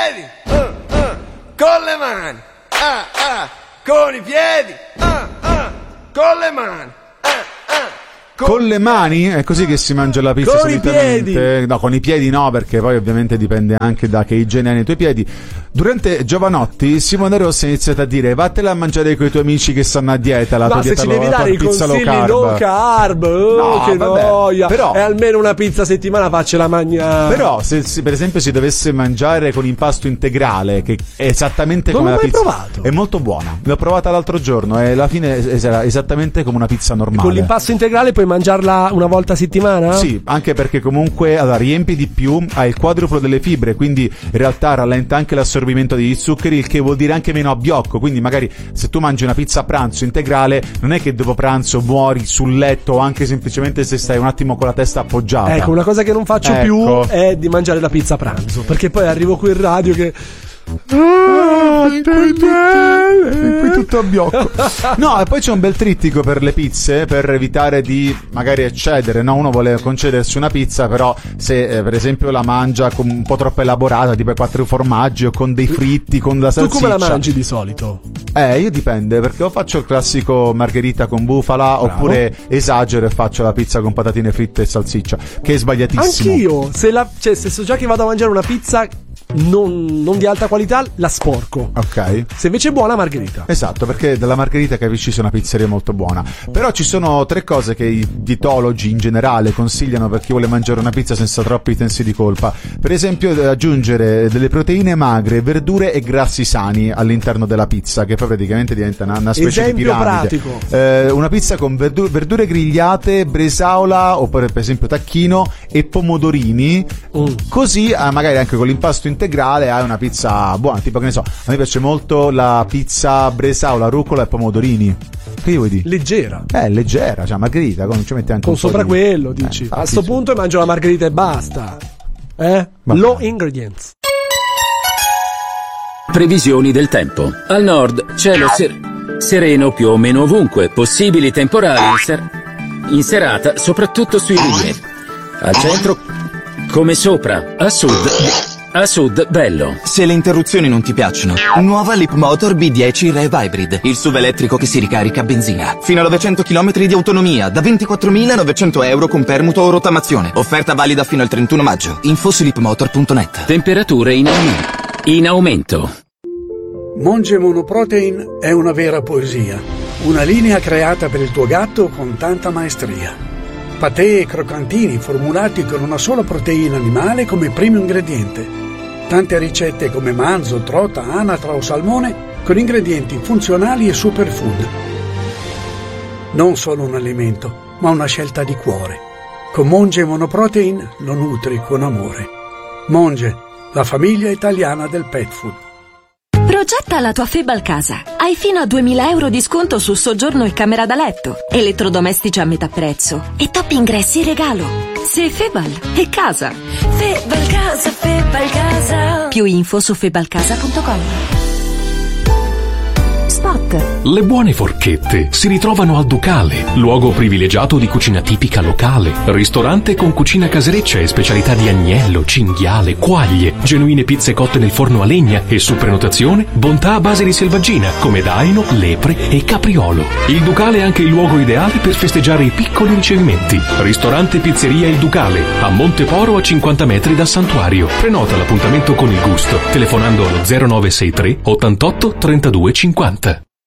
piedi, con le mani, con i piedi, con le mani. Con le mani? È così che si mangia la pizza? Con i piedi? No, con i piedi no, perché poi ovviamente dipende anche da che igiene hai nei tuoi piedi. Durante Giovanotti Simone Rossi ha iniziato a dire vattela a mangiare con i tuoi amici che stanno a dieta, la tua dieta se ci devi dare i pizza consigli low carb. No, che vabbè, noia. però, è almeno una pizza a settimana, faccela mangiare. Però se per esempio si dovesse mangiare con impasto integrale, che è esattamente come la pizza, provato. È molto buona, l'ho provata l'altro giorno e alla fine era esattamente come una pizza normale. Con l'impasto integrale puoi mangiarla una volta a settimana? Sì, anche perché comunque allora, riempi di più, hai il quadruplo delle fibre, quindi in realtà rallenta anche l'assorbimento degli zuccheri, il che vuol dire anche meno abbiocco. Quindi magari se tu mangi una pizza a pranzo integrale, non è che dopo pranzo muori sul letto o anche semplicemente se stai un attimo con la testa appoggiata. Ecco, una cosa che non faccio più è di mangiare la pizza a pranzo, perché poi arrivo qui in radio che qui tutto abbiocco. No, e poi c'è un bel trittico per le pizze per evitare di magari eccedere, no? Uno vuole concedersi una pizza, però se per esempio la mangia con un po' troppo elaborata, tipo 4 formaggi o con dei fritti, con la salsiccia. Tu come la mangi di solito? Io dipende, perché o faccio il classico margherita con bufala, oppure esagero e faccio la pizza con patatine fritte e salsiccia, che è sbagliatissimo. Anch'io, se so già che vado a mangiare una pizza non di alta qualità, la sporco. Ok. Se invece è buona, margherita. Esatto, perché dalla margherita capisci se è una pizzeria molto buona. Però ci sono 3 cose che i dietologi in generale consigliano per chi vuole mangiare una pizza senza troppi sensi di colpa. Per esempio aggiungere delle proteine magre, verdure e grassi sani all'interno della pizza, che poi praticamente diventa una specie di piramide. Pratico. Una pizza con verdure grigliate, bresaola o per esempio tacchino e pomodorini. Così magari anche con l'impasto integrale hai una pizza buona, tipo che ne so, a me piace molto la pizza bresaola, rucola e pomodorini. Che vuoi dire? Leggera. Leggera, cioè margherita, non ci metti anche con un po' sopra di... quello, dici. A sto punto mangio la margherita e basta. Low ingredients. Previsioni del tempo. Al nord, cielo sereno più o meno ovunque, possibili temporali in serata, soprattutto sui rimedi. Al centro, come sopra, a sud, bello. Se le interruzioni non ti piacciono, nuova Leapmotor B10 Rev Hybrid, il SUV elettrico che si ricarica a benzina. Fino a 900 km di autonomia, da 24.900 euro con permuto o rottamazione. Offerta valida fino al 31 maggio. Info su leapmotor.net. Temperature in aumento. Monge Monoprotein è una vera poesia. Una linea creata per il tuo gatto con tanta maestria. Patè e croccantini formulati con una sola proteina animale come primo ingrediente. Tante ricette come manzo, trota, anatra o salmone con ingredienti funzionali e superfood. Non solo un alimento, ma una scelta di cuore. Con Monge Monoprotein lo nutri con amore. Monge, la famiglia italiana del pet food. Progetta la tua Febal casa. Hai fino a 2.000 euro di sconto su soggiorno e camera da letto, elettrodomestici a metà prezzo e top ingressi regalo. Se Febal è casa. Febal casa, Febal casa. Più info su febalcasa.com. Spot. Le buone forchette si ritrovano al Ducale, luogo privilegiato di cucina tipica locale, ristorante con cucina casereccia e specialità di agnello, cinghiale, quaglie, genuine pizze cotte nel forno a legna e su prenotazione bontà a base di selvaggina come daino, lepre e capriolo. Il Ducale è anche il luogo ideale per festeggiare i piccoli ricevimenti. Ristorante Pizzeria Il Ducale, a Monteporo a 50 metri dal santuario. Prenota l'appuntamento con il gusto telefonando allo 0963 88 32 50.